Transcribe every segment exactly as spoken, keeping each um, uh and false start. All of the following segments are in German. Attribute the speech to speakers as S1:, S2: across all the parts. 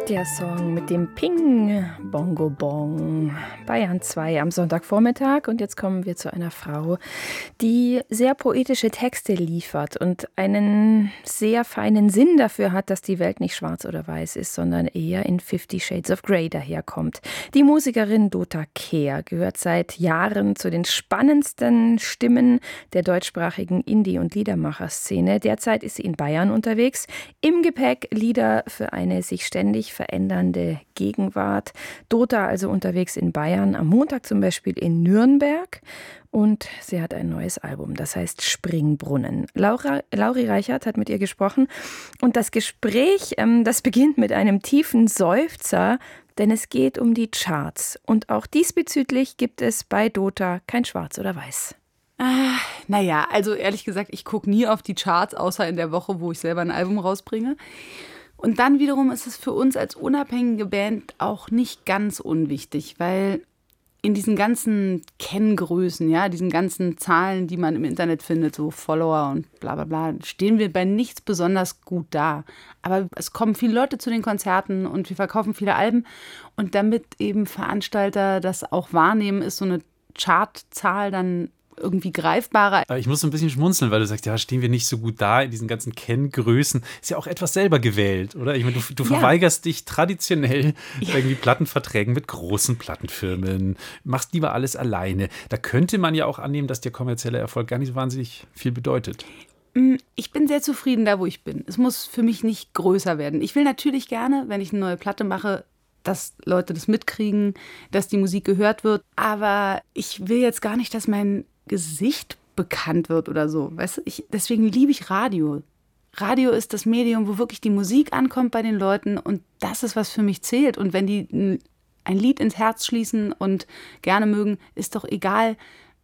S1: Der Song mit dem Ping, Bongo Bong, Bayern zwei am Sonntagvormittag. Und jetzt kommen wir zu einer Frau, die sehr poetische Texte liefert und einen sehr feinen Sinn dafür hat, dass die Welt nicht schwarz oder weiß ist, sondern eher in Fifty Shades of Grey daherkommt. Die Musikerin Dota Kehr gehört seit Jahren zu den spannendsten Stimmen der deutschsprachigen Indie- und Liedermacherszene. Derzeit ist sie in Bayern unterwegs. Im Gepäck Lieder für eine sich ständig verändernde Gegenwart. Dota also unterwegs in Bayern, am Montag zum Beispiel in Nürnberg. Und sie hat ein neues Album, das heißt Springbrunnen. Laura, Lauri Reichert hat mit ihr gesprochen. Und das Gespräch, ähm, das beginnt mit einem tiefen Seufzer, denn es geht um die Charts. Und auch diesbezüglich gibt es bei Dota kein Schwarz oder Weiß.
S2: Ah, naja, also ehrlich gesagt, ich gucke nie auf die Charts, außer in der Woche, wo ich selber ein Album rausbringe. Und dann wiederum ist es für uns als unabhängige Band auch nicht ganz unwichtig, weil in diesen ganzen Kenngrößen, ja, diesen ganzen Zahlen, die man im Internet findet, so Follower und bla bla bla, stehen wir bei nichts besonders gut da. Aber es kommen viele Leute zu den Konzerten und wir verkaufen viele Alben. Und damit eben Veranstalter das auch wahrnehmen, ist so eine Chartzahl dann irgendwie greifbarer.
S3: Ich muss so ein bisschen schmunzeln, weil du sagst, ja, stehen wir nicht so gut da in diesen ganzen Kenngrößen. Ist ja auch etwas selber gewählt, oder? Ich meine, du, du ja. verweigerst dich traditionell ja. irgendwie Plattenverträgen mit großen Plattenfirmen, machst lieber alles alleine. Da könnte man ja auch annehmen, dass der kommerzielle Erfolg gar nicht so wahnsinnig viel bedeutet.
S2: Ich bin sehr zufrieden da, wo ich bin. Es muss für mich nicht größer werden. Ich will natürlich gerne, wenn ich eine neue Platte mache, dass Leute das mitkriegen, dass die Musik gehört wird. Aber ich will jetzt gar nicht, dass mein Gesicht bekannt wird oder so. Weißt du, ich, deswegen liebe ich Radio. Radio ist das Medium, wo wirklich die Musik ankommt bei den Leuten und das ist, was für mich zählt. Und wenn die ein Lied ins Herz schließen und gerne mögen, ist doch egal,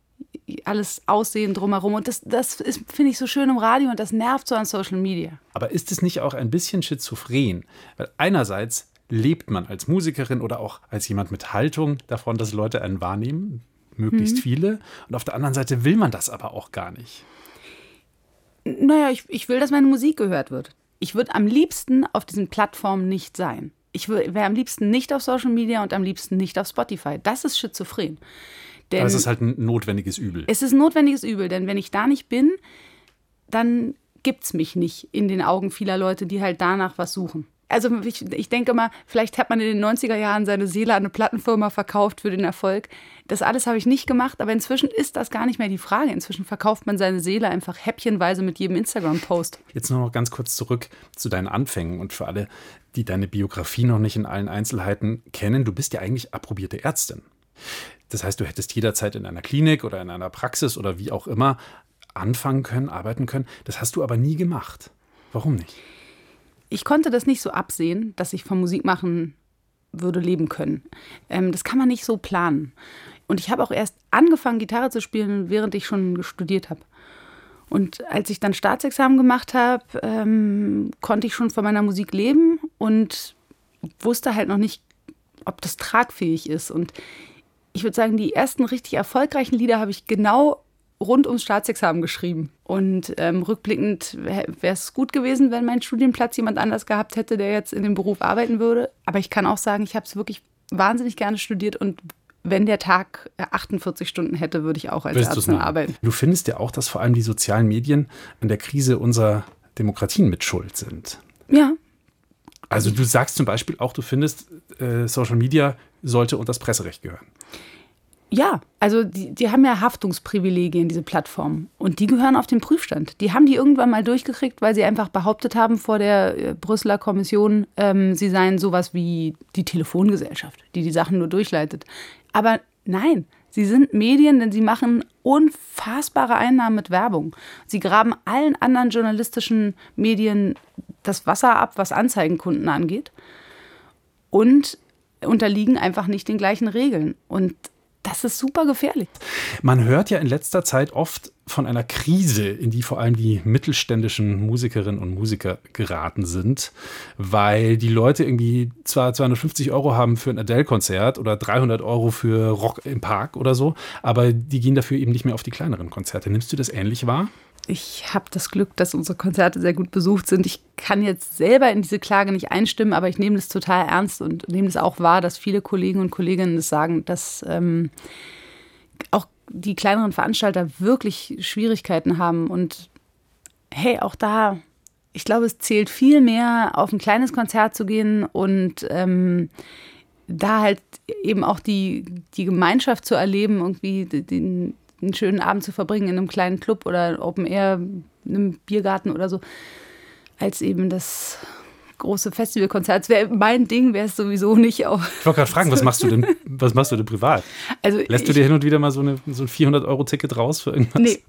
S2: alles Aussehen drumherum. Und das, das ist, finde ich, so schön im Radio und das nervt so an Social Media.
S3: Aber ist es nicht auch ein bisschen schizophren? Weil einerseits lebt man als Musikerin oder auch als jemand mit Haltung davon, dass Leute einen wahrnehmen, möglichst mhm. viele. Und auf der anderen Seite will man das aber auch gar nicht.
S2: Naja, ich, ich will, dass meine Musik gehört wird. Ich würde am liebsten auf diesen Plattformen nicht sein. Ich wäre am liebsten nicht auf Social Media und am liebsten nicht auf Spotify. Das ist schizophren. Denn
S3: aber es ist halt ein notwendiges Übel.
S2: Es ist ein notwendiges Übel, denn wenn ich da nicht bin, dann gibt es mich nicht in den Augen vieler Leute, die halt danach was suchen. Also ich, ich denke mal, vielleicht hat man in den neunziger Jahren seine Seele an eine Plattenfirma verkauft für den Erfolg. Das alles habe ich nicht gemacht, aber inzwischen ist das gar nicht mehr die Frage. Inzwischen verkauft man seine Seele einfach häppchenweise mit jedem Instagram-Post.
S3: Jetzt noch ganz kurz zurück zu deinen Anfängen und für alle, die deine Biografie noch nicht in allen Einzelheiten kennen. Du bist ja eigentlich approbierte Ärztin. Das heißt, du hättest jederzeit in einer Klinik oder in einer Praxis oder wie auch immer anfangen können, arbeiten können. Das hast du aber nie gemacht. Warum nicht?
S2: Ich konnte das nicht so absehen, dass ich von Musik machen würde leben können. Ähm, das kann man nicht so planen. Und ich habe auch erst angefangen, Gitarre zu spielen, während ich schon studiert habe. Und als ich dann Staatsexamen gemacht habe, ähm, konnte ich schon von meiner Musik leben und wusste halt noch nicht, ob das tragfähig ist. Und ich würde sagen, die ersten richtig erfolgreichen Lieder habe ich genau rund ums Staatsexamen geschrieben. Und ähm, rückblickend wäre es gut gewesen, wenn mein Studienplatz jemand anders gehabt hätte, der jetzt in dem Beruf arbeiten würde. Aber ich kann auch sagen, ich habe es wirklich wahnsinnig gerne studiert und wenn der Tag achtundvierzig Stunden hätte, würde ich auch als
S3: Willst
S2: Ärztin arbeiten.
S3: Du findest ja auch, dass vor allem die sozialen Medien an der Krise unserer Demokratien mit schuld sind.
S2: Ja.
S3: Also du sagst zum Beispiel auch, du findest, äh, Social Media sollte unter das Presserecht gehören.
S2: Ja, also die, die haben ja Haftungsprivilegien, diese Plattformen. Und die gehören auf den Prüfstand. Die haben die irgendwann mal durchgekriegt, weil sie einfach behauptet haben vor der äh, Brüsseler Kommission, ähm, sie seien sowas wie die Telefongesellschaft, die die Sachen nur durchleitet. Aber nein, sie sind Medien, denn sie machen unfassbare Einnahmen mit Werbung. Sie graben allen anderen journalistischen Medien das Wasser ab, was Anzeigenkunden angeht. Und unterliegen einfach nicht den gleichen Regeln. Und das ist super gefährlich.
S3: Man hört ja in letzter Zeit oft von einer Krise, in die vor allem die mittelständischen Musikerinnen und Musiker geraten sind, weil die Leute irgendwie zwar zweihundertfünfzig Euro haben für ein Adele-Konzert oder dreihundert Euro für Rock im Park oder so, aber die gehen dafür eben nicht mehr auf die kleineren Konzerte. Nimmst du das ähnlich wahr?
S2: Ich habe das Glück, dass unsere Konzerte sehr gut besucht sind. Ich kann jetzt selber in diese Klage nicht einstimmen, aber ich nehme das total ernst und nehme das auch wahr, dass viele Kollegen und Kolleginnen das sagen, dass ähm, auch die kleineren Veranstalter wirklich Schwierigkeiten haben. Und hey, auch da, ich glaube, es zählt viel mehr, auf ein kleines Konzert zu gehen und ähm, da halt eben auch die, die Gemeinschaft zu erleben, irgendwie den einen schönen Abend zu verbringen in einem kleinen Club oder Open Air, in einem Biergarten oder so, als eben das große Festivalkonzert. Das wäre mein Ding, wäre es sowieso nicht auch.
S3: Ich wollte gerade fragen, was machst du denn, was machst du denn privat? Also Lässt du dir hin und wieder mal so, eine, so ein vierhundert-Euro-Ticket raus für irgendwas?
S2: Nee.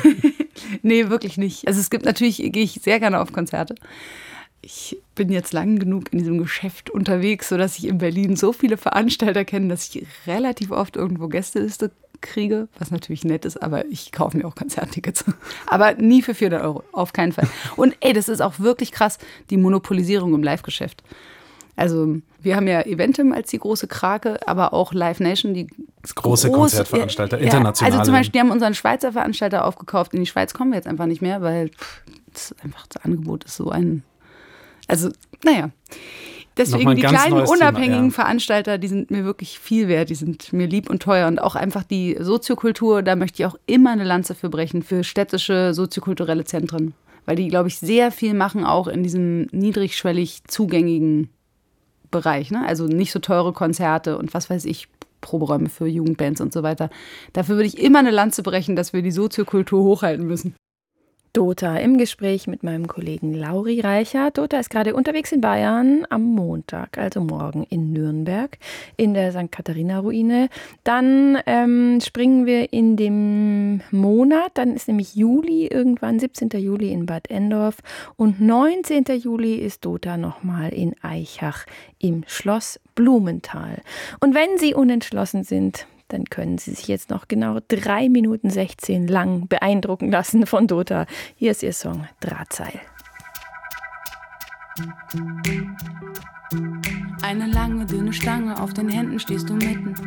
S2: Nee, wirklich nicht. Also es gibt natürlich, gehe ich sehr gerne auf Konzerte. Ich bin jetzt lang genug in diesem Geschäft unterwegs, sodass ich in Berlin so viele Veranstalter kenne, dass ich relativ oft irgendwo Gästeliste kriege, was natürlich nett ist, aber ich kaufe mir auch Konzerttickets. Aber nie für vierhundert Euro, auf keinen Fall. Und ey, das ist auch wirklich krass, die Monopolisierung im Live-Geschäft. Also wir haben ja Eventim als die große Krake, aber auch Live Nation, die
S3: große groß, Konzertveranstalter,
S2: ja,
S3: international.
S2: Also zum Beispiel, die haben unseren Schweizer Veranstalter aufgekauft. In die Schweiz kommen wir jetzt einfach nicht mehr, weil pff, das einfach das Angebot ist so ein, also naja. Deswegen die kleinen, unabhängigen Thema, ja. Veranstalter, die sind mir wirklich viel wert, die sind mir lieb und teuer. Und auch einfach die Soziokultur, da möchte ich auch immer eine Lanze für brechen, für städtische soziokulturelle Zentren. Weil die, glaube ich, sehr viel machen, auch in diesem niedrigschwellig zugängigen Bereich. Ne? Also nicht so teure Konzerte und was weiß ich, Proberäume für Jugendbands und so weiter. Dafür würde ich immer eine Lanze brechen, dass wir die Soziokultur hochhalten müssen.
S1: Dota im Gespräch mit meinem Kollegen Lauri Reichert. Dota ist gerade unterwegs in Bayern am Montag, also morgen in Nürnberg, in der Sankt Katharina-Ruine. Dann ähm, springen wir in dem Monat, dann ist nämlich Juli, irgendwann siebzehnten Juli in Bad Endorf und neunzehnten Juli ist Dota nochmal in Aichach im Schloss Blumenthal. Und wenn Sie unentschlossen sind, dann können Sie sich jetzt noch genau drei Minuten sechzehn lang beeindrucken lassen von Dota. Hier ist Ihr Song Drahtseil.
S2: Eine lange, dünne Stange, auf den Händen stehst du mitten.